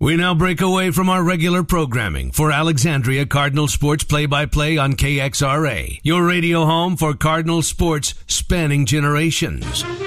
We now break away from our regular programming for Alexandria Cardinal Sports play-by-play on KXRA, your radio home for Cardinal sports spanning generations.